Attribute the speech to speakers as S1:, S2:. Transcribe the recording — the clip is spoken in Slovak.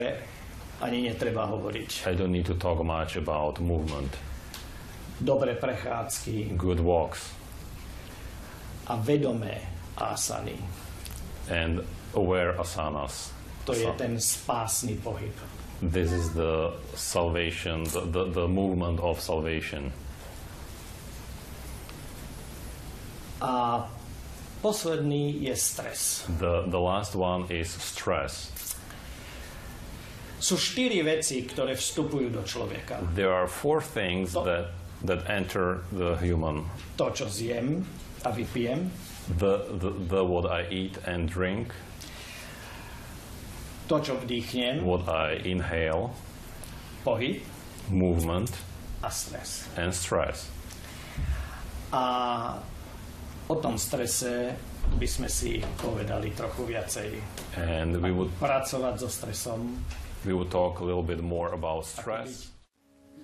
S1: ani netreba hovoriť.
S2: I don't need to talk much about movement,
S1: Dobré prechádzky
S2: good walks,
S1: a vedomé asany.
S2: and aware asanas.
S1: To je ten spásny pohyb.
S2: This is the salvation, the movement of salvation.
S1: A posledný je stres.
S2: The last one is stress.
S1: Sú 4 veci, ktoré vstupujú do človeka.
S2: There are 4 things that enter the human.
S1: To, čo zjem a vypijem.
S2: The what I eat and drink,
S1: To, čo vdýchnem.
S2: what I inhale,
S1: Pohyb
S2: movement,
S1: a stres.
S2: and stress.
S1: A o tom strese by sme si povedali trochu viacej.
S2: And we would
S1: Pracovať so stresom.
S2: talk a little bit more about stress.